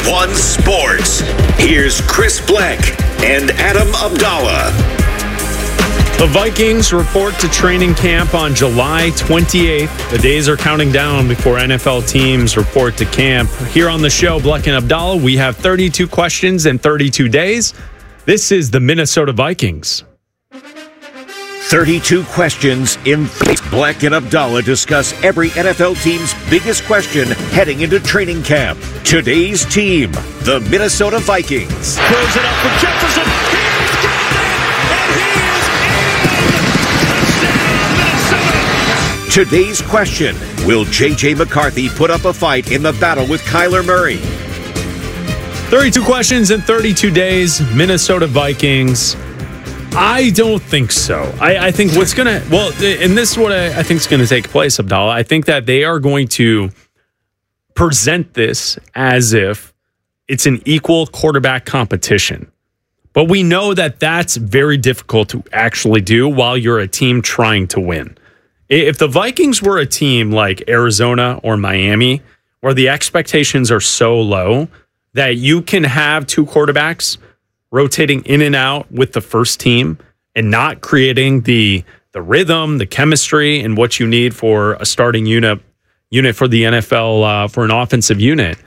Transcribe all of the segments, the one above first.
One Sports. Here's Chris Black and Adam Abdallah. The Vikings report to training camp on July 28th. The days are counting down before NFL teams report to camp. Here on the show, Black and Abdallah, we have 32 questions in 32 days. This is the Minnesota Vikings. 32 questions in Black and Abdallah discuss every NFL team's biggest question heading into training camp. Today's team, the Minnesota Vikings. Throws it up for Jefferson. He's got it, and he is in. Touchdown, Minnesota. Today's question, will J.J. McCarthy put up a fight in the battle with Kyler Murray? 32 questions in 32 days, Minnesota Vikings. I don't think so. I think what's going to, and this is what I think is going to take place, Abdallah. I think that they are going to present this as if it's an equal quarterback competition. But we know that that's very difficult to actually do while you're a team trying to win. If the Vikings were a team like Arizona or Miami, where the expectations are so low that you can have two quarterbacks rotating in and out with the first team and not creating the rhythm, the chemistry, and what you need for a starting unit for the NFL, for an offensive unit,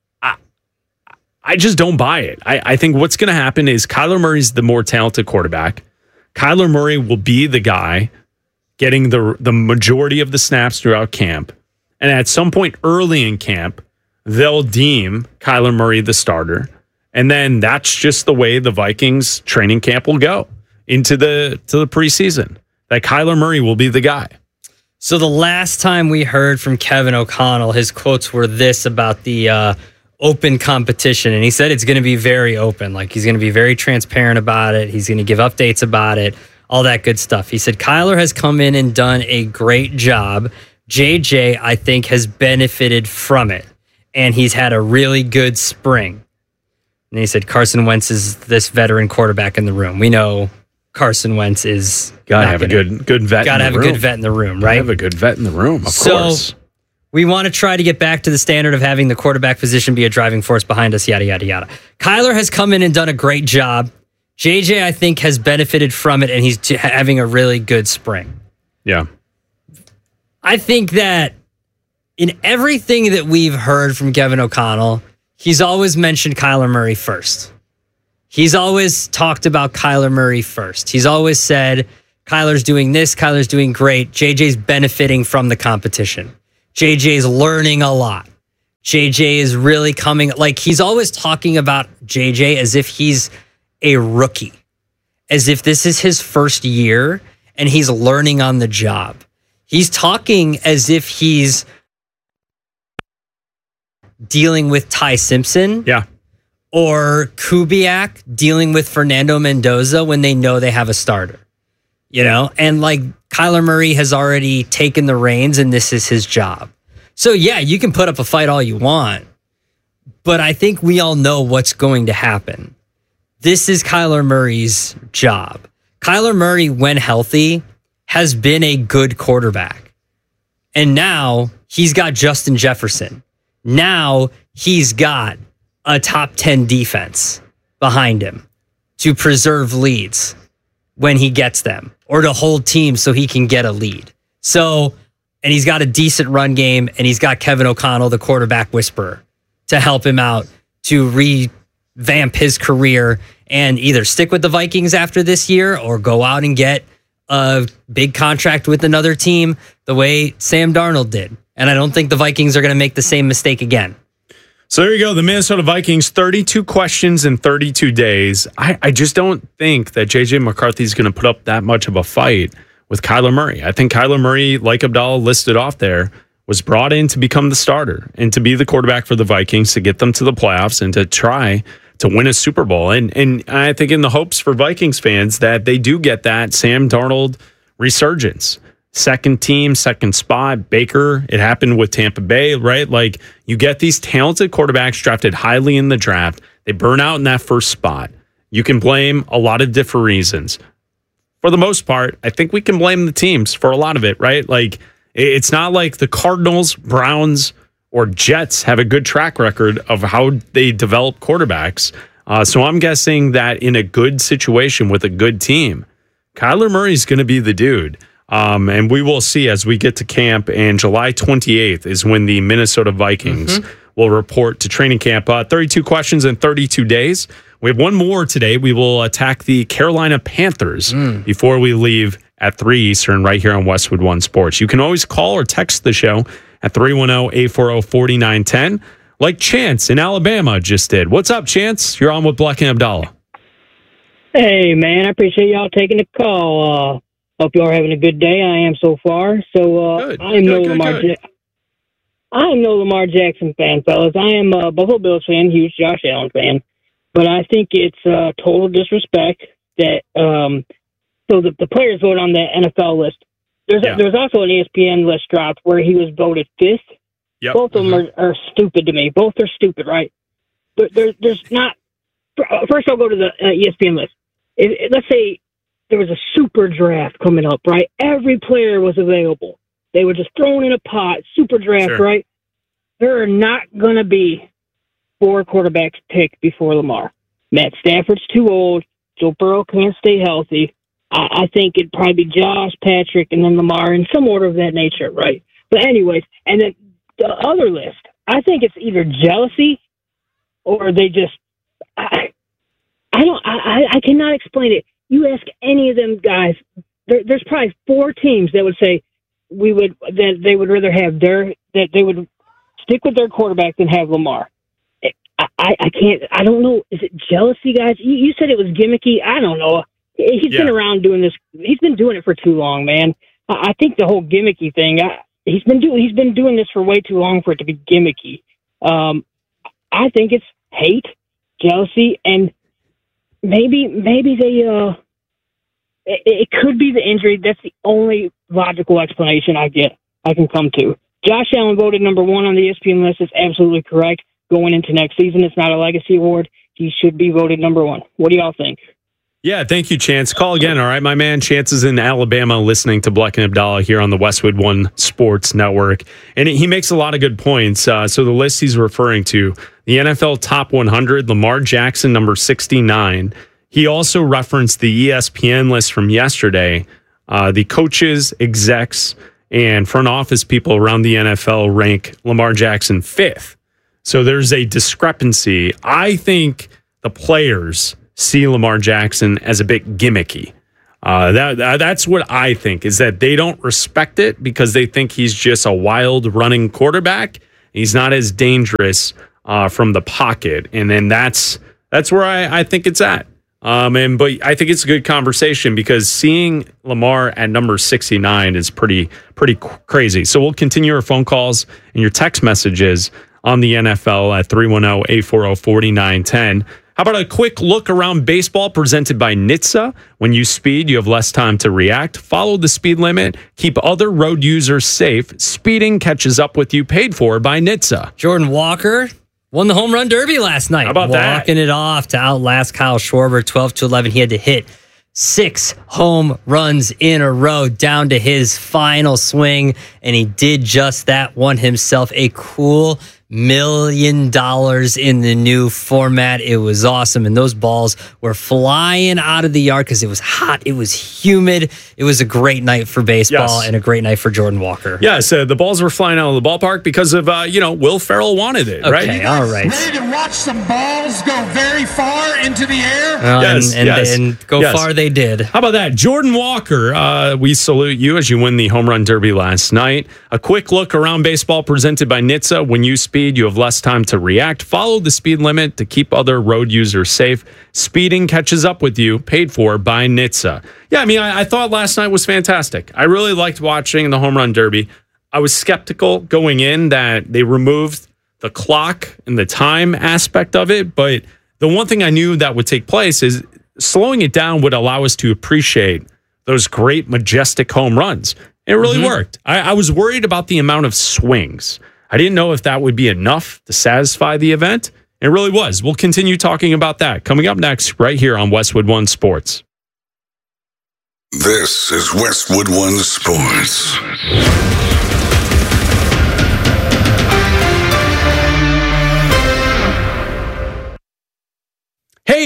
I just don't buy it. I think what's going to happen is Kyler Murray's the more talented quarterback. Kyler Murray will be the guy getting the majority of the snaps throughout camp. And at some point early in camp, they'll deem Kyler Murray the starter. And then that's just the way the Vikings training camp will go into the preseason. That Kyler Murray will be the guy. So the last time we heard from Kevin O'Connell, his quotes were this about the open competition. And he said it's going to be very open. Like, he's going to be very transparent about it. He's going to give updates about it, all that good stuff. He said Kyler has come in and done a great job. JJ, I think, has benefited from it. And he's had a really good spring. And he said Carson Wentz is this veteran quarterback in the room. We know Carson Wentz is gotta have a good vet. Gotta have a good vet in the room, right? Have a good vet in the room, of course. We want to try to get back to the standard of having the quarterback position be a driving force behind us, yada, yada, yada. Kyler has come in and done a great job. JJ, I think, has benefited from it, and he's having a really good spring. Yeah. I think that in everything that we've heard from Kevin O'Connell, he's always mentioned Kyler Murray first. He's always talked about Kyler Murray first. He's always said, Kyler's doing this, Kyler's doing great. JJ's benefiting from the competition. JJ's learning a lot. JJ is really coming, like, he's always talking about JJ as if he's a rookie, as if this is his first year and he's learning on the job. He's talking as if he's dealing with Ty Simpson, or Kubiak dealing with Fernando Mendoza when they know they have a starter, and like Kyler Murray has already taken the reins and this is his job. So yeah, you can put up a fight all you want, but I think we all know what's going to happen. This is Kyler Murray's job. Kyler Murray, when healthy, has been a good quarterback. And now he's got Justin Jefferson. Now he's got a top 10 defense behind him to preserve leads when he gets them, or to hold teams so he can get a lead. So, and he's got a decent run game, and he's got Kevin O'Connell, the quarterback whisperer, to help him out to revamp his career and either stick with the Vikings after this year or go out and get a big contract with another team the way Sam Darnold did. And I don't think the Vikings are going to make the same mistake again. So there you go. The Minnesota Vikings, 32 questions in 32 days. I just don't think that J.J. McCarthy is going to put up that much of a fight with Kyler Murray. I think Kyler Murray, like Abdallah listed off there, was brought in to become the starter and to be the quarterback for the Vikings, to get them to the playoffs and to try to win a Super Bowl. And I think in the hopes for Vikings fans that they do get that Sam Darnold resurgence. Second team, second spot, Baker. It happened with Tampa Bay, right? Like, you get these talented quarterbacks drafted highly in the draft. They burn out in that first spot. You can blame a lot of different reasons. For the most part, I think we can blame the teams for a lot of it, right? Like, it's not like the Cardinals, Browns, or Jets have a good track record of how they develop quarterbacks. So I'm guessing that in a good situation with a good team, Kyler Murray's going to be the dude. And we will see as we get to camp. And July 28th is when the Minnesota Vikings will report to training camp. 32 questions in 32 days. We have one more today. We will attack the Carolina Panthers before we leave at 3 Eastern right here on Westwood One Sports. You can always call or text the show at 310-840-4910 like Chance in Alabama just did. What's up, Chance? You're on with Black and Abdallah. Hey, man. I appreciate y'all taking the call. Hope y'all are having a good day. I am so far. So I am no Lamar Jackson fan, fellas. I am a Buffalo Bills fan, huge Josh Allen fan. But I think it's total disrespect that so the players vote on the NFL list. There's also an ESPN list dropped where he was voted 5th. Yep. Both of them are stupid to me. Both are stupid, right? But there's not. First, I'll go to the ESPN list. Let's say there was a super draft coming up, right? Every player was available. They were just thrown in a pot, super draft, right? There are not going to be 4 quarterbacks picked before Lamar. Matt Stafford's too old. Joe Burrow can't stay healthy. I think it'd probably be Josh, Patrick, and then Lamar in some order of that nature, right? But anyways, and then the other list, I think it's either jealousy or they just, I cannot explain it. You ask any of them guys, there's probably 4 teams that would say that they would rather have that they would stick with their quarterback than have Lamar. I can't, I don't know. Is it jealousy, guys? You said it was gimmicky. I don't know. He's been around doing this. He's been doing it for too long, man. I think the whole gimmicky thing, he's been doing this for way too long for it to be gimmicky. I think it's hate, jealousy, and maybe they it could be the injury. That's the only logical explanation I can come to. Josh Allen voted number 1 on the ESPN list. Is absolutely correct. Going into next season, it's not a legacy award. He should be voted number 1. What do y'all think? Yeah, thank you, Chance. Call again, all right? My man Chance is in Alabama listening to Black and Abdallah here on the Westwood One Sports Network. And he makes a lot of good points. So the list he's referring to, the NFL Top 100, Lamar Jackson, number 69. He also referenced the ESPN list from yesterday. The coaches, execs, and front office people around the NFL rank Lamar Jackson 5th. So there's a discrepancy. I think the players see Lamar Jackson as a bit gimmicky. That's what I think, is that they don't respect it because they think he's just a wild running quarterback. He's not as dangerous from the pocket. And then that's where I think it's at. But I think it's a good conversation because seeing Lamar at number 69 is pretty crazy. So we'll continue our phone calls and your text messages on the NFL at 310-840-4910. How about a quick look around baseball presented by NHTSA? When you speed, you have less time to react. Follow the speed limit. Keep other road users safe. Speeding catches up with you. Paid for by NHTSA. Jordan Walker won the home run derby last night. How about that? Walking it off to outlast Kyle Schwarber 12-11. He had to hit 6 home runs in a row down to his final swing, and he did just that. Won himself a cool $1 million in the new format. It was awesome, and those balls were flying out of the yard because it was hot, it was humid. It was a great night for baseball and a great night for Jordan Walker. Yes, the balls were flying out of the ballpark because of Will Ferrell wanted it, right? Okay, all right. Ready to watch some balls go very far into the air? And go far they did. How about that? Jordan Walker, we salute you as you win the home run derby last night. A quick look around baseball presented by NHTSA. When you speed, you have less time to react. Follow the speed limit to keep other road users safe. Speeding catches up with you. Paid for by NHTSA. Yeah, I mean, I thought last night was fantastic. I really liked watching the home run derby. I was skeptical going in that they removed the clock and the time aspect of it, but the one thing I knew that would take place is slowing it down would allow us to appreciate those great, majestic home runs. It really worked. I was worried about the amount of swings. I didn't know if that would be enough to satisfy the event. It really was. We'll continue talking about that coming up next right here on Westwood One Sports. This is Westwood One Sports.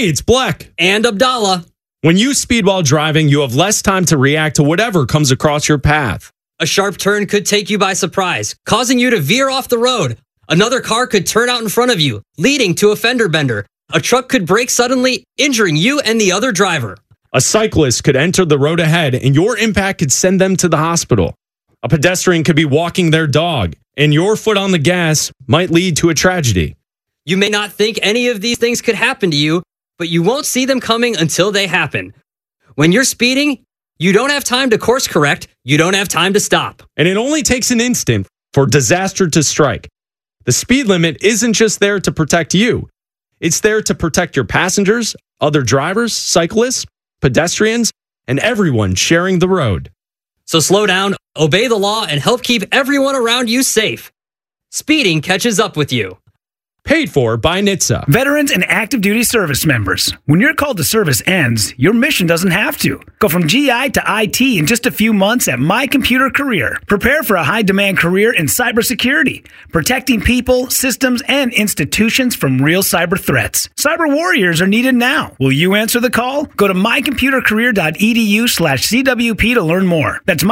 Hey, it's Black. And Abdallah. When you speed while driving, you have less time to react to whatever comes across your path. A sharp turn could take you by surprise, causing you to veer off the road. Another car could turn out in front of you, leading to a fender bender. A truck could brake suddenly, injuring you and the other driver. A cyclist could enter the road ahead, and your impact could send them to the hospital. A pedestrian could be walking their dog, and your foot on the gas might lead to a tragedy. You may not think any of these things could happen to you, but you won't see them coming until they happen. When you're speeding, you don't have time to course correct. You don't have time to stop. And it only takes an instant for disaster to strike. The speed limit isn't just there to protect you. It's there to protect your passengers, other drivers, cyclists, pedestrians, and everyone sharing the road. So slow down, obey the law, and help keep everyone around you safe. Speeding catches up with you. Paid for by NHTSA. Veterans and active duty service members. When your call to service ends, your mission doesn't have to. Go from GI to IT in just a few months at My Computer Career. Prepare for a high-demand career in cybersecurity, protecting people, systems, and institutions from real cyber threats. Cyber warriors are needed now. Will you answer the call? Go to mycomputercareer.edu/CWP to learn more. That's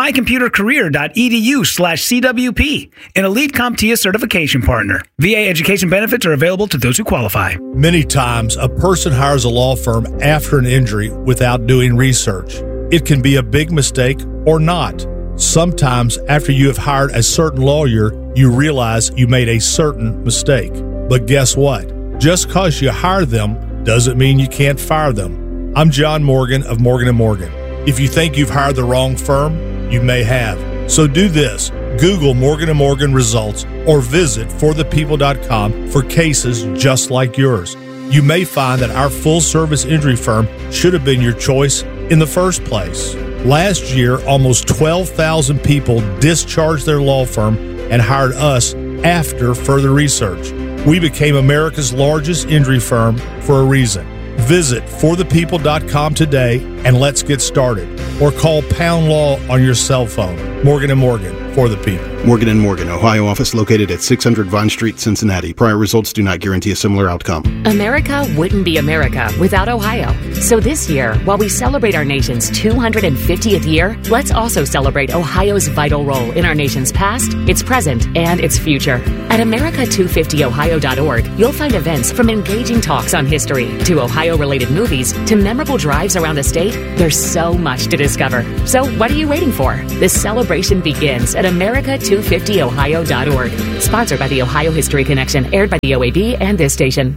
mycomputercareer.edu/CWP, an Elite CompTIA certification partner. VA education benefits are available to those who qualify. Many times, a person hires a law firm after an injury without doing research. It can be a big mistake or not. Sometimes, after you have hired a certain lawyer, you realize you made a certain mistake. But guess what? Just because you hire them doesn't mean you can't fire them. I'm John Morgan of Morgan & Morgan. If you think you've hired the wrong firm, you may have. So do this. Google Morgan & Morgan results or visit forthepeople.com for cases just like yours. You may find that our full-service injury firm should have been your choice in the first place. Last year, almost 12,000 people discharged their law firm and hired us after further research. We became America's largest injury firm for a reason. Visit forthepeople.com today and let's get started. Or call Pound Law on your cell phone. Morgan & Morgan, for the people. Morgan & Morgan, Ohio office located at 600 Vine Street, Cincinnati. Prior results do not guarantee a similar outcome. America wouldn't be America without Ohio. So this year, while we celebrate our nation's 250th year, let's also celebrate Ohio's vital role in our nation's past, its present, and its future. At America250ohio.org, you'll find events from engaging talks on history to Ohio-related movies to memorable drives around the state. There's so much to discover. So what are you waiting for? This celebration begins at America250ohio.org. Sponsored by the Ohio History Connection, aired by the OAB and this station.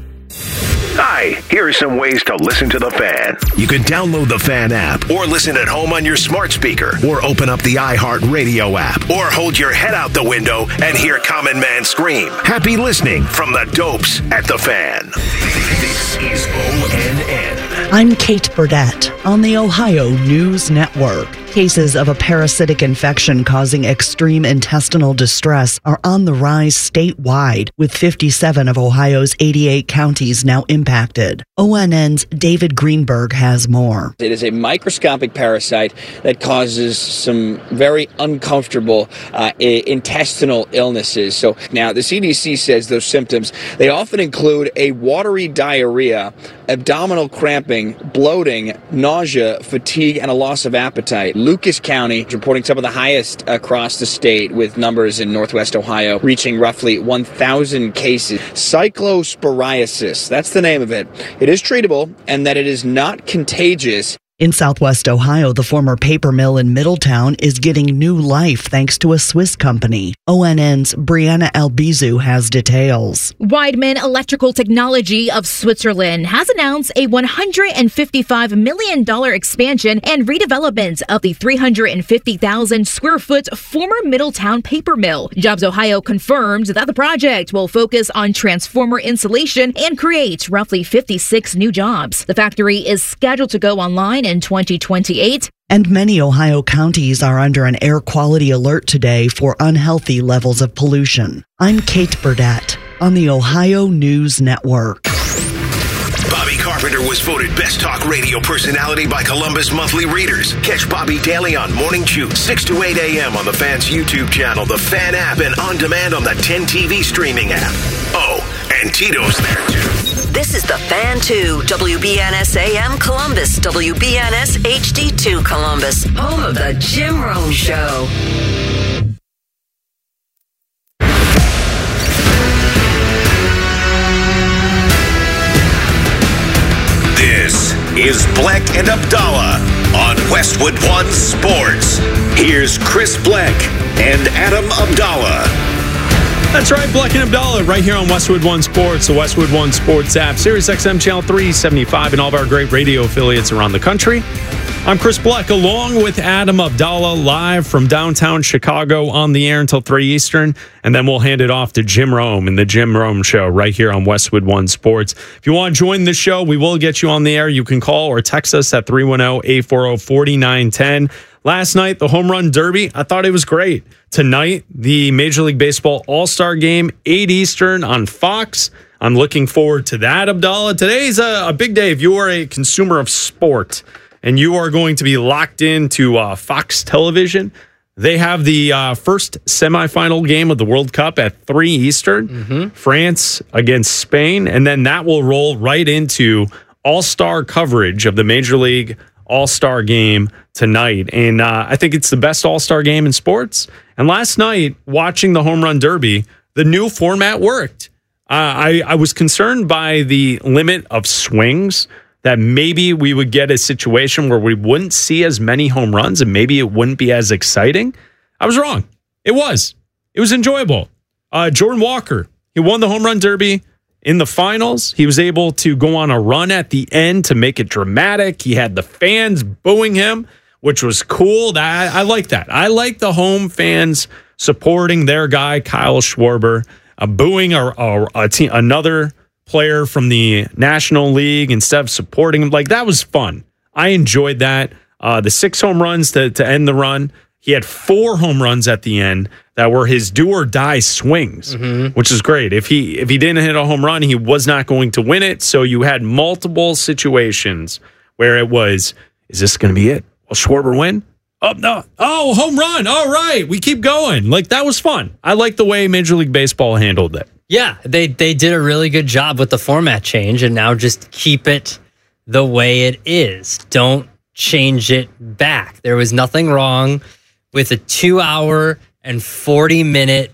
Hi, here are some ways to listen to The Fan. You can download the Fan app or listen at home on your smart speaker or open up the iHeartRadio app or hold your head out the window and hear Common Man scream. Happy listening from the Dopes at The Fan. This is ONN. I'm Kate Burdett on the Ohio News Network. Cases of a parasitic infection causing extreme intestinal distress are on the rise statewide, with 57 of Ohio's 88 counties now impacted. ONN's David Greenberg has more. It is a microscopic parasite that causes some very uncomfortable intestinal illnesses. So now the CDC says those symptoms, they often include a watery diarrhea, abdominal cramping, bloating, nausea, fatigue, and a loss of appetite. Lucas County reporting some of the highest across the state, with numbers in northwest Ohio reaching roughly 1,000 cases. Cyclosporiasis, that's the name of it. It is treatable, and that it is not contagious. In southwest Ohio, the former paper mill in Middletown is getting new life thanks to a Swiss company. ONN's Brianna Albizu has details. Weidmann Electrical Technology of Switzerland has announced a $155 million expansion and redevelopment of the 350,000 square foot former Middletown paper mill. Jobs Ohio confirmed that the project will focus on transformer installation and create roughly 56 new jobs. The factory is scheduled to go online in 2028. And many Ohio counties are under an air quality alert today for unhealthy levels of pollution. I'm Kate Burdett on the Ohio News Network. Bobby Carpenter was voted Best Talk Radio Personality by Columbus Monthly Readers. Catch Bobby daily on Morning Chew, 6 to 8 a.m. on the Fan's YouTube channel, the Fan app, and on demand on the 10 TV streaming app. Oh, and Tito's there too. This is The Fan 2, WBNS AM Columbus, WBNS HD2 Columbus, home of The Jim Rome Show. This is Bleck and Abdallah on Westwood One Sports. Here's Chris Bleck and Adam Abdallah. That's right, Bleck and Abdallah, right here on Westwood One Sports, the Westwood One Sports app, Sirius XM Channel 375, and all of our great radio affiliates around the country. I'm Chris Bleck, along with Adam Abdallah, live from downtown Chicago on the air until 3 Eastern, and then we'll hand it off to Jim Rome in the Jim Rome Show right here on Westwood One Sports. If you want to join the show, we will get you on the air. You can call or text us at 310-840-4910. Last night, the Home Run Derby, I thought it was great. Tonight, the Major League Baseball All-Star Game, 8 Eastern on Fox. I'm looking forward to that, Abdallah. Today's a big day if you are a consumer of sport and you are going to be locked into Fox Television. They have the first semifinal game of the World Cup at 3 Eastern, France against Spain, and then that will roll right into all-star coverage of the Major League All-Star Game tonight. And I think it's the best All-Star game in sports. And last night, watching the Home Run Derby, the new format worked. I was concerned by the limit of swings, that maybe we would get a situation where we wouldn't see as many home runs and maybe it wouldn't be as exciting. I was wrong. It was enjoyable. Jordan Walker, he won the Home Run Derby in the finals. He was able to go on a run at the end to make it dramatic. He had the fans booing him, which was cool. I like that. I like the home fans supporting their guy, Kyle Schwarber, booing another player from the National League instead of supporting him. Like, that was fun. I enjoyed that. The 6 home runs to end the run. He had 4 home runs at the end that were his do or die swings, which is great. If he didn't hit a home run, he was not going to win it. So you had multiple situations where it was, is this going to be it? Will Schwarber win? Oh, no. Oh, home run. All right. We keep going. Like, that was fun. I like the way Major League Baseball handled it. Yeah, they did a really good job with the format change, and now just keep it the way it is. Don't change it back. There was nothing wrong with a 2-hour and 40-minute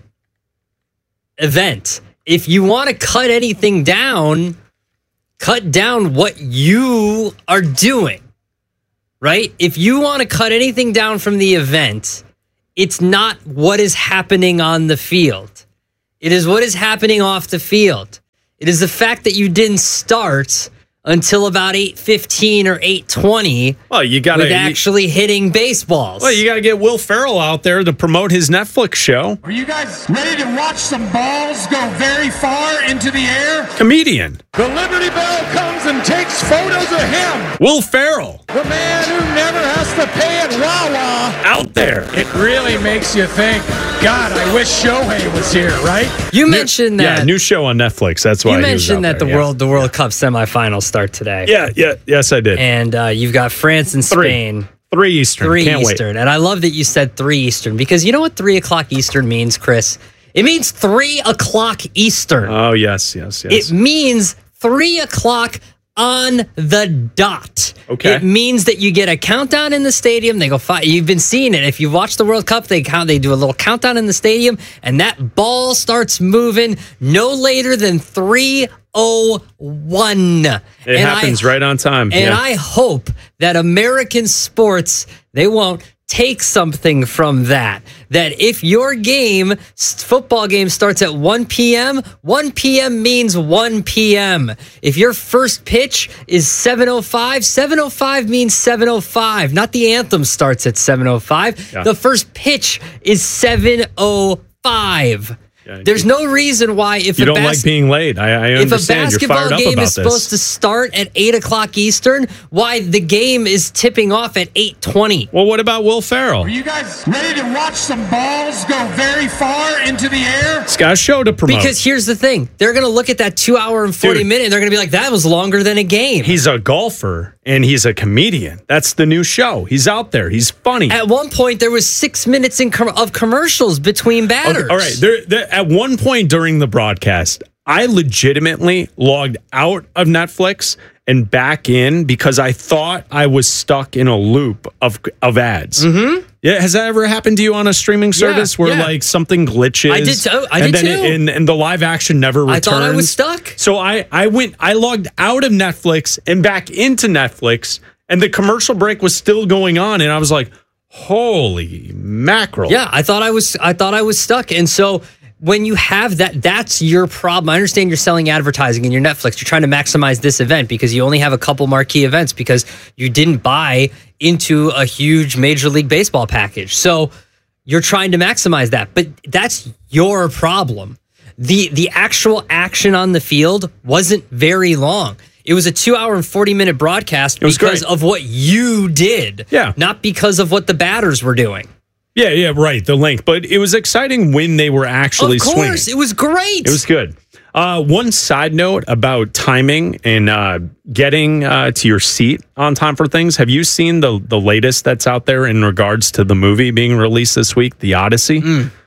event. If you want to cut anything down, cut down what you are doing, right? If you want to cut anything down from the event, it's not what is happening on the field. It is what is happening off the field. It is the fact that you didn't start until about 8:15 or 8:20. Well, you got to actually hitting baseballs. Well, you got to get Will Ferrell out there to promote his Netflix show. Are you guys ready to watch some balls go very far into the air? Comedian. The Liberty Bell comes and takes photos of him. Will Ferrell. The man who never has to pay at Wawa. Out there. It really makes you think, God, I wish Shohei was here, right? You mentioned that. Yeah, new show on Netflix. That's why you mentioned that the World Cup semifinals start today. Yes, I did. And you've got France and Spain. 3 Eastern. 3 Can't Eastern. wait. And I love that you said 3 Eastern, because you know what 3 o'clock Eastern means, Chris? It means 3 o'clock Eastern. Oh, yes. It means 3 o'clock on the dot. Okay. It means that you get a countdown in the stadium. They go 5. You've been seeing it. If you've watched the World Cup, they do a little countdown in the stadium, and that ball starts moving no later than 3:01. It happens right on time. And I hope that American sports, they won't take something from that. That if your football game starts at 1 p.m., 1 p.m. means 1 p.m. If your first pitch is 7:05, 7:05 means 7:05. Not the anthem starts at 7:05. Yeah. The first pitch is 7:05. There's no reason why if you don't like being late. I understand. If a basketball game is supposed to start at 8 o'clock Eastern, why the game is tipping off at 8:20? Well, what about Will Ferrell? Are you guys ready to watch some balls go very far into the air? He's got a show to promote. Because here's the thing. They're going to look at that 2-hour and 40 minute, and they're going to be like, that was longer than a game. He's a golfer, and he's a comedian. That's the new show. He's out there. He's funny. At one point, there was 6 minutes of commercials between batters. Okay, all right. At one point during the broadcast, I legitimately logged out of Netflix and back in because I thought I was stuck in a loop of ads. Mm-hmm. Yeah, has that ever happened to you on a streaming service where like something glitches? I did too. And the live action never returns. I thought I was stuck. So I logged out of Netflix and back into Netflix, and the commercial break was still going on, and I was like, holy mackerel. Yeah, I thought I was stuck. And so when you have that, that's your problem. I understand you're selling advertising in your Netflix. You're trying to maximize this event because you only have a couple marquee events because you didn't buy into a huge Major League Baseball package. So you're trying to maximize that. But that's your problem. The actual action on the field wasn't very long. It was a 2-hour and 40-minute broadcast because of what you did. Yeah. Not because of what the batters were doing. Yeah, right. The length. But it was exciting when they were actually swinging. Of course. It was great. It was good. One side note about timing and getting to your seat on time for things. Have you seen the latest that's out there in regards to the movie being released this week, The Odyssey?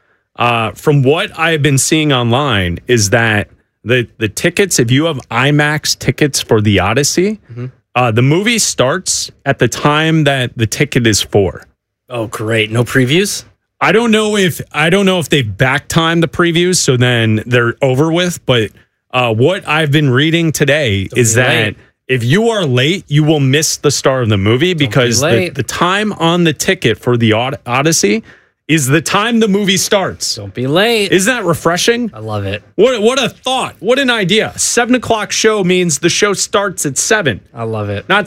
From what I've been seeing online is that the tickets, if you have IMAX tickets for The Odyssey, the movie starts at the time that the ticket is for. Oh, great. No previews? I don't know if they've back timed the previews, so then they're over with. But what I've been reading today is that if you are late, you will miss the start of the movie because the time on the ticket for the Odyssey is the time the movie starts. Don't be late. Isn't that refreshing? I love it. What a thought. What an idea. 7 o'clock show means the show starts at 7. I love it. Not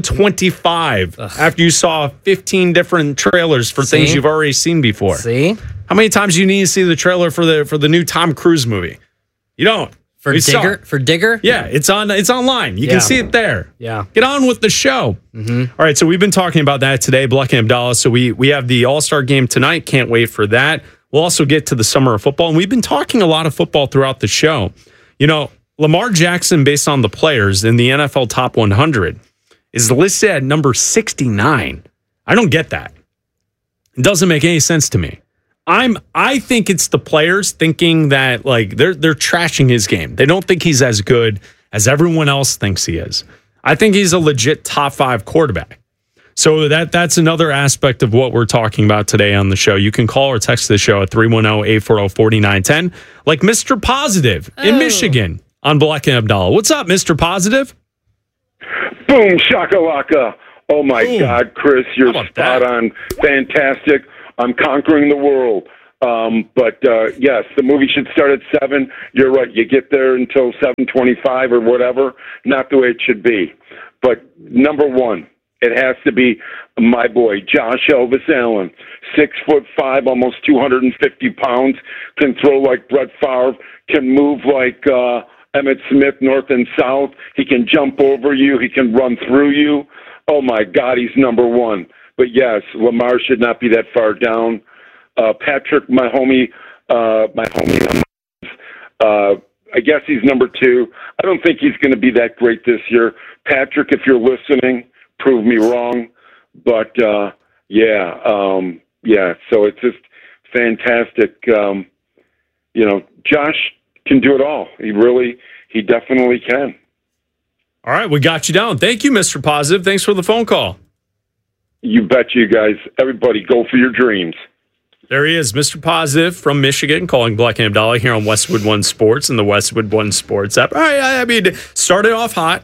7:25 after you saw 15 different trailers for things you've already seen before. See? How many times do you need to see the trailer for the new Tom Cruise movie? You don't. For Digger? Yeah, it's online. You can see it there. Yeah. Get on with the show. All right, so we've been talking about that today, Bleck and Abdallah. So we have the All-Star game tonight. Can't wait for that. We'll also get to the summer of football. And we've been talking a lot of football throughout the show. You know, Lamar Jackson, based on the players in the NFL Top 100, is listed at number 69. I don't get that. It doesn't make any sense to me. I think it's the players thinking that like they're trashing his game. They don't think he's as good as everyone else thinks he is. I think he's a legit top 5 quarterback. So that's another aspect of what we're talking about today on the show. You can call or text the show at 310-840-4910, like Mr. Positive in Michigan on Bleck and Abdallah. What's up, Mr. Positive? Boom, shakalaka. Oh my God, Chris, you're spot on. Fantastic. I'm conquering the world. But yes, the movie should start at 7. You're right. You get there until 7:25 or whatever. Not the way it should be. But number one, it has to be my boy, Josh Elvis Allen. 6'5", almost 250 pounds. Can throw like Brett Favre. Can move like Emmitt Smith, north and south. He can jump over you. He can run through you. Oh my God, he's number one. But yes, Lamar should not be that far down. Patrick, my homie, I guess he's number 2. I don't think he's going to be that great this year. Patrick, if you're listening, prove me wrong. But yeah. So it's just fantastic. Josh can do it all. He definitely can. All right, we got you down. Thank you, Mr. Positive. Thanks for the phone call. You bet you guys. Everybody, go for your dreams. There he is, Mr. Positive from Michigan, calling Bleck and Abdallah here on Westwood One Sports and the Westwood One Sports app. All right, I mean, started off hot,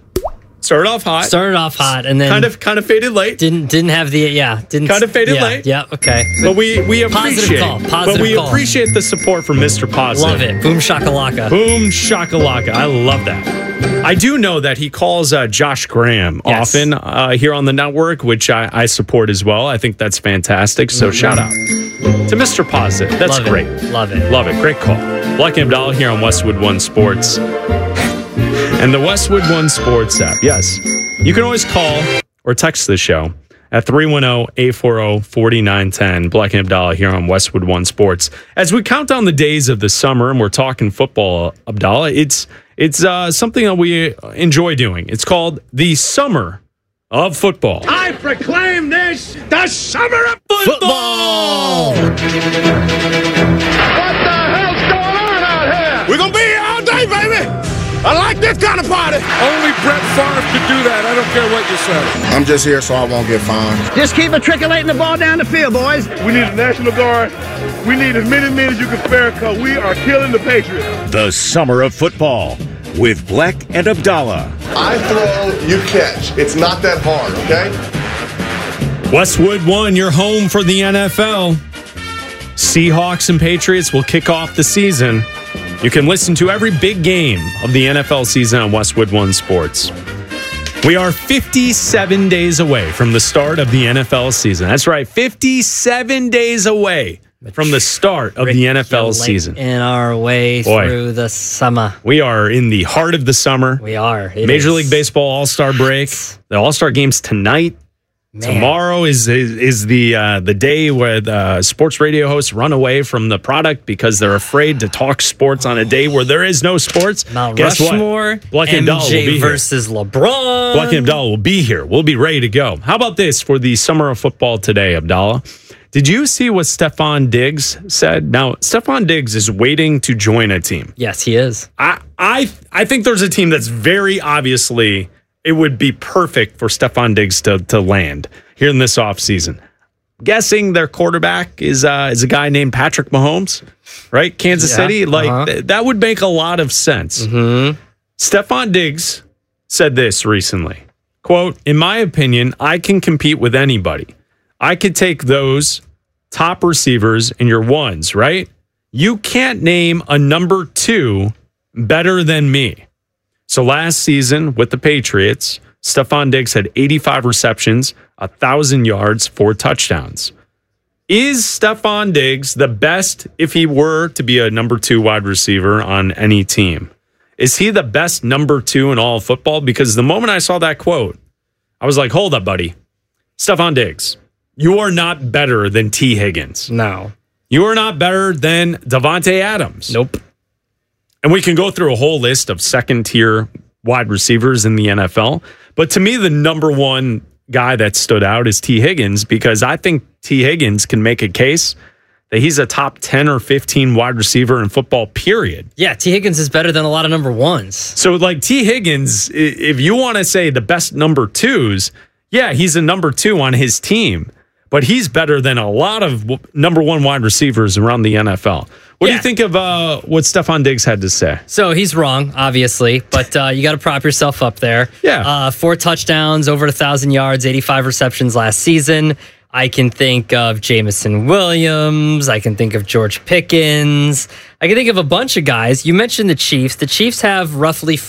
and then kind of faded late. Didn't have the kind of faded late. Yeah, okay. But we appreciate appreciate the support from Mr. Positive. Love it. Boom shakalaka. Boom shakalaka. I love that. I do know that he calls Josh Graham often here on the network, which I support as well. I think that's fantastic. So shout out to Mr. Positive. That's great. Love it. Love it. Great call. Bleck and Abdallah here on Westwood One Sports and the Westwood One Sports app. Yes. You can always call or text the show at 310-840-4910. Bleck and Abdallah here on Westwood One Sports. As we count down the days of the summer and we're talking football, Abdallah, it's something that we enjoy doing. It's called the Summer of Football. I proclaim this the Summer of Football! What the hell's going on out here? We're going to be here all day, baby! baby. I like this kind of party. Only Brett Favre could do that. I don't care what you say. I'm just here so I won't get fined. Just keep matriculating the ball down the field, boys. We need a National Guard. We need as many men as you can spare because we are killing the Patriots. The Summer of Football with Bleck and Abdallah. I throw, you catch. It's not that hard, okay? Westwood One, your home for the NFL. Seahawks and Patriots will kick off the season. You can listen to every big game of the NFL season on Westwood One Sports. We are 57 days away from the start of the NFL season. That's right, 57 days away from the start of the NFL season. In our way through the summer. We are in the heart of the summer. We are. Major League Baseball All-Star break. The All-Star game's tonight. Man. Tomorrow is the day where the sports radio hosts run away from the product because they're afraid to talk sports on a day where there is no sports. Mount Guess Rushmore, what? MJ versus LeBron. Bleck and Abdallah will be here. We'll be ready to go. How about this for the summer of football today, Abdallah? Did you see what Stefon Diggs said? Now, Stefon Diggs is waiting to join a team. Yes, he is. I think there's a team that's very obviously... It would be perfect for Stefon Diggs to land here in this offseason. Guessing their quarterback is a guy named Patrick Mahomes, right? Kansas City. That would make a lot of sense. Mm-hmm. Stefon Diggs said this recently, quote, "In my opinion, I can compete with anybody. I could take those top receivers in your ones, right? You can't name a number 2 better than me." So last season with the Patriots, Stefon Diggs had 85 receptions, 1,000 yards, 4 touchdowns. Is Stefon Diggs the best if he were to be a number 2 wide receiver on any team? Is he the best number 2 in all of football? Because the moment I saw that quote, I was like, hold up, buddy. Stefon Diggs, you are not better than T. Higgins. No. You are not better than Davante Adams. Nope. And we can go through a whole list of second-tier wide receivers in the NFL. But to me, the number 1 guy that stood out is T. Higgins because I think T. Higgins can make a case that he's a top 10 or 15 wide receiver in football, period. Yeah, T. Higgins is better than a lot of number 1s. So, like, T. Higgins, if you want to say the best number 2s, yeah, he's a number 2 on his team. But he's better than a lot of number 1 wide receivers around the NFL. What do you think of what Stefon Diggs had to say? So he's wrong, obviously, but you got to prop yourself up there. Yeah. 4 touchdowns, over 1,000 yards, 85 receptions last season. I can think of Jamison Williams. I can think of George Pickens. I can think of a bunch of guys. You mentioned the Chiefs. The Chiefs have roughly